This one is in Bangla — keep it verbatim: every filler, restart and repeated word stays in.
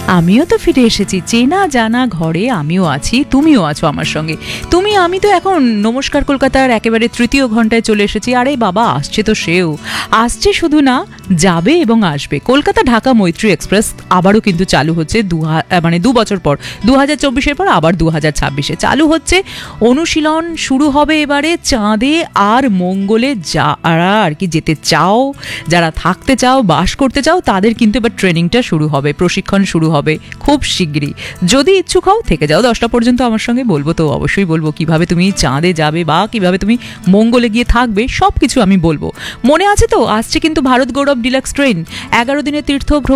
আমিও তো ফিরে এসেছি, চেনা জানা ঘরে আমিও আছি, তুমিও আছো আমার সঙ্গে। তুমি আমি তো এখন নমস্কার কলকাতার একেবারে তৃতীয় ঘন্টায় চলে এসেছি। আরে বাবা, আসছে তো সেও, আসছে শুধু না, যাবে এবং আসবে। কলকাতা ঢাকা মৈত্রী এক্সপ্রেস আবারও কিন্তু চালু হচ্ছে দু মানে দু বছর পর, দু হাজার চব্বিশের পর আবার দু হাজার ছাব্বিশে চালু হচ্ছে। অনুশীলন শুরু হবে এবারে চাঁদে আর মঙ্গলে। যারা আর কি যেতে চাও, যারা থাকতে চাও, বাস করতে চাও, তাদের কিন্তু এবার ট্রেনিংটা শুরু হবে, প্রশিক্ষণ শুরু হবে খুব শিগগিরই। যদি ইচ্ছুক হও থেকে যাও দশটা পর্যন্ত আমার সঙ্গে, বলবো তো অবশ্যই বলবো কিভাবে তুমি চাঁদে যাবে বা কিভাবে তুমি মঙ্গলে গিয়ে থাকবে, সব কিছু আমি বলবো। মনে আছে তো, আসছে কিন্তু ভারত গৌরব ডিলাক্স ট্রেন, এগারো দিনের তীর্থ